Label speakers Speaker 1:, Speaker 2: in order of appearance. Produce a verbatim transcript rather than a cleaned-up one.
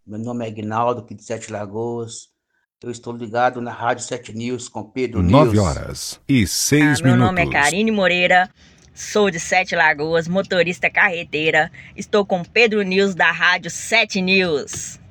Speaker 1: Meu nome é Aguinaldo, aqui de Sete Lagoas. Eu estou ligado na Rádio Sete News com Pedro
Speaker 2: Nove
Speaker 1: News.
Speaker 2: horas e
Speaker 3: Ah,
Speaker 2: seis
Speaker 3: meu nome é
Speaker 2: minutos.
Speaker 3: Karine Moreira, sou de Sete Lagoas, motorista carreteira. Estou com Pedro News da Rádio Sete News.